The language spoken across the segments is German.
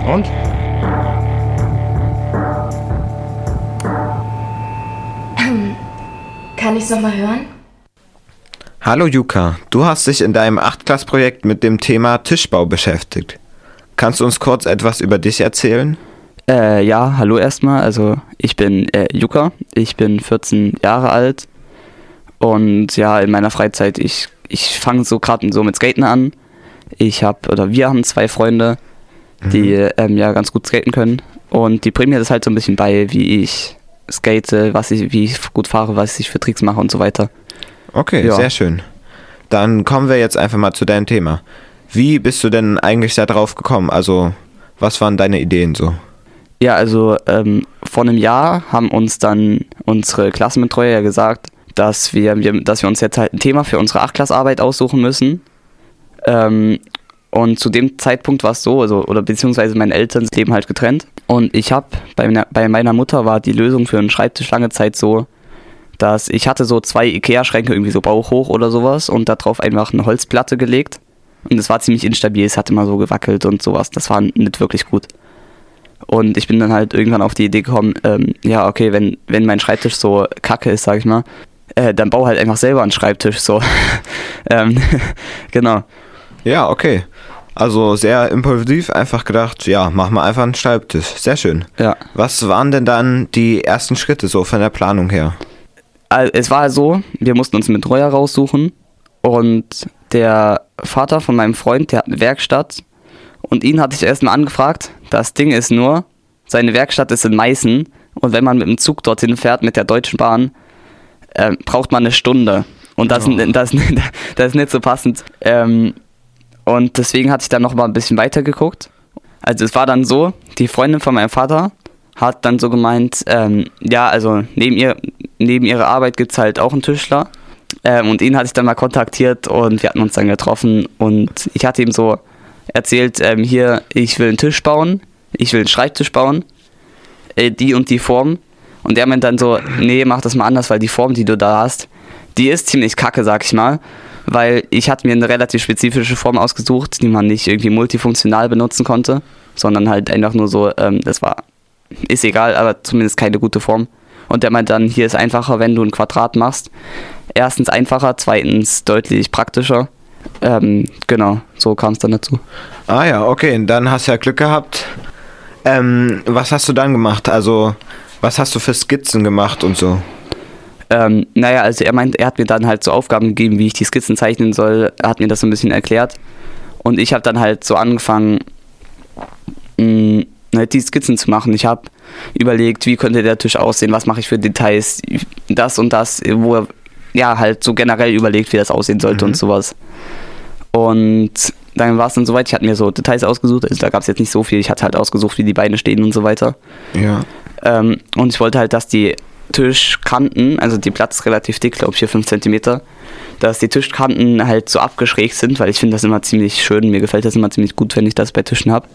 Und? Kann ich's nochmal hören? Hallo Yuka, du hast dich in deinem 8-Klass-Projekt mit dem Thema Tischbau beschäftigt. Kannst du uns kurz etwas über dich erzählen? Ja, hallo erstmal. Also ich bin Yuka, ich bin 14 Jahre alt und ja, in meiner Freizeit, ich fange so gerade so mit Skaten an. Wir haben 2 Freunde, die ja ganz gut skaten können und die bringen mir das halt so ein bisschen bei, wie ich skate, wie ich gut fahre, was ich für Tricks mache und so weiter. Okay, Ja. Sehr schön. Dann kommen wir jetzt einfach mal zu deinem Thema. Wie bist du denn eigentlich da drauf gekommen? Also, was waren deine Ideen so? Ja, also vor einem Jahr haben uns dann unsere Klassenbetreuer ja gesagt, dass wir uns jetzt halt ein Thema für unsere 8-Klass-Arbeit aussuchen müssen. Und zu dem Zeitpunkt war es so, beziehungsweise meine Eltern leben halt getrennt. Und ich habe, bei meiner Mutter war die Lösung für einen Schreibtisch lange Zeit so, dass ich hatte so 2 Ikea-Schränke, irgendwie so bauchhoch oder sowas und da drauf einfach eine Holzplatte gelegt. Und es war ziemlich instabil, es hat immer so gewackelt und sowas. Das war nicht wirklich gut. Und ich bin dann halt irgendwann auf die Idee gekommen, ja okay, wenn mein Schreibtisch so kacke ist, sag ich mal, dann bau halt einfach selber einen Schreibtisch, so. Genau. Ja, okay. Also sehr impulsiv einfach gedacht, ja, mach mal einfach einen Schreibtisch. Sehr schön. Ja. Was waren denn dann die ersten Schritte so von der Planung her? Also, es war so, wir mussten uns einen Betreuer raussuchen und der Vater von meinem Freund, der hat eine Werkstatt und ihn hatte ich erstmal angefragt. Das Ding ist nur, seine Werkstatt ist in Meißen und wenn man mit dem Zug dorthin fährt, mit der Deutschen Bahn, braucht man eine Stunde und das ist nicht so passend. Und deswegen hatte ich dann noch mal ein bisschen weiter geguckt. Also es war dann so, die Freundin von meinem Vater hat dann so gemeint, ja, also neben ihrer Arbeit gibt es halt auch einen Tischler. Und ihn hatte ich dann mal kontaktiert und wir hatten uns dann getroffen und ich hatte ihm so erzählt, hier, ich will einen Tisch bauen, ich will einen Schreibtisch bauen, die und die Form. Und der meint dann so, nee, mach das mal anders, weil die Form, die du da hast, die ist ziemlich kacke, sag ich mal. Weil ich hatte mir eine relativ spezifische Form ausgesucht, die man nicht irgendwie multifunktional benutzen konnte, sondern halt einfach nur so, ist egal, aber zumindest keine gute Form. Und der meint dann, hier ist einfacher, wenn du ein Quadrat machst. Erstens einfacher, zweitens deutlich praktischer. Genau, so kam es dann dazu. Ah ja, okay, dann hast du ja Glück gehabt. Was hast du dann gemacht? Also, was hast du für Skizzen gemacht und so? Naja, also er hat mir dann halt so Aufgaben gegeben, wie ich die Skizzen zeichnen soll. Er hat mir das so ein bisschen erklärt. Und ich habe dann halt so angefangen, die Skizzen zu machen. Ich habe überlegt, wie könnte der Tisch aussehen, was mache ich für Details, das und das, wo er ja halt so generell überlegt, wie das aussehen sollte und sowas. Und dann war es dann soweit, ich hatte mir so Details ausgesucht, also da gab es jetzt nicht so viel, ich hatte halt ausgesucht, wie die Beine stehen und so weiter. Ja. Und ich wollte halt, dass die Tischkanten, also die Platte ist relativ dick, glaube ich 4-5 Zentimeter, dass die Tischkanten halt so abgeschrägt sind, weil ich finde das immer ziemlich schön, mir gefällt das immer ziemlich gut, wenn ich das bei Tischen habe.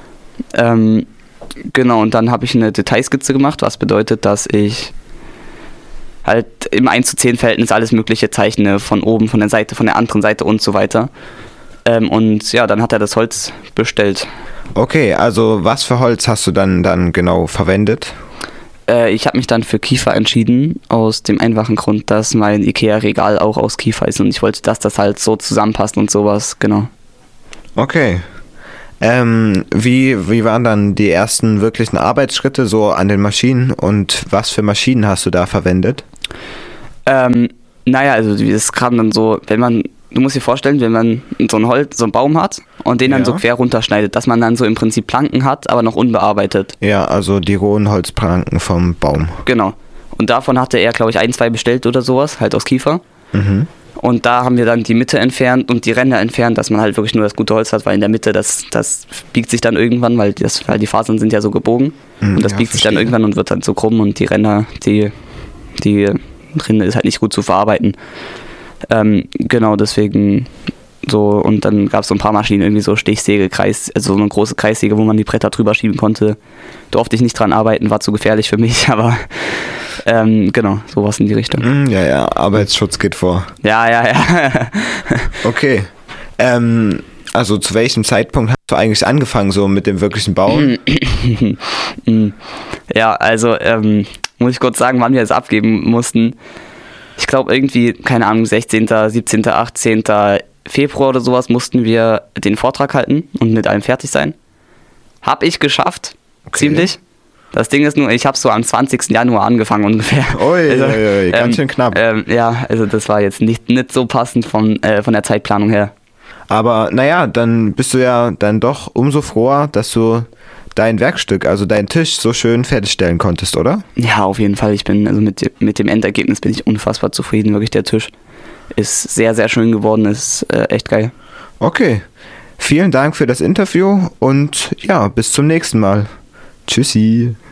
Genau, und dann habe ich eine Detailskizze gemacht, was bedeutet, dass ich halt im 1:10 Verhältnis alles mögliche zeichne, von oben, von der Seite, von der anderen Seite und so weiter. Und ja, dann hat er das Holz bestellt. Okay, also was für Holz hast du dann genau verwendet? Ich habe mich dann für Kiefer entschieden, aus dem einfachen Grund, dass mein Ikea-Regal auch aus Kiefer ist und ich wollte, dass das halt so zusammenpasst und sowas, genau. Okay. Wie waren dann die ersten wirklichen Arbeitsschritte so an den Maschinen und was für Maschinen hast du da verwendet? Naja, also das kam dann so, du musst dir vorstellen, wenn man so einen Baum hat und den dann so quer runterschneidet, dass man dann so im Prinzip Planken hat, aber noch unbearbeitet. Ja, also die rohen Holzplanken vom Baum. Genau. Und davon hatte er, glaube ich, 1-2 bestellt oder sowas, halt aus Kiefer. Mhm. Und da haben wir dann die Mitte entfernt und die Ränder entfernt, dass man halt wirklich nur das gute Holz hat, weil in der Mitte, das biegt sich dann irgendwann, weil die Fasern sind ja so gebogen. Und das biegt sich dann irgendwann und wird dann so krumm und die Ränder, die Rinde ist halt nicht gut zu verarbeiten. Genau, deswegen so, und dann gab es so ein paar Maschinen, irgendwie so Stichsäge, also so eine große Kreissäge, wo man die Bretter drüber schieben konnte. Durfte ich nicht dran arbeiten, war zu gefährlich für mich, aber genau, sowas in die Richtung. Ja, Arbeitsschutz geht vor. Ja. Okay, also zu welchem Zeitpunkt du eigentlich angefangen so mit dem wirklichen Bauen? Ja, also muss ich kurz sagen, wann wir es abgeben mussten. Ich glaube irgendwie, keine Ahnung, 16., 17., 18. Februar oder sowas mussten wir den Vortrag halten und mit allem fertig sein. Hab ich geschafft, ziemlich. Das Ding ist nur, ich habe so am 20. Januar angefangen ungefähr. Ui, ganz schön knapp. Ja, also das war jetzt nicht so passend von der Zeitplanung her. Aber naja, dann bist du ja dann doch umso froher, dass du dein Werkstück, also deinen Tisch, so schön fertigstellen konntest, oder? Ja, auf jeden Fall. Ich bin, also mit dem Endergebnis bin ich unfassbar zufrieden. Wirklich, der Tisch ist sehr, sehr schön geworden, ist echt geil. Okay, vielen Dank für das Interview und ja, bis zum nächsten Mal. Tschüssi.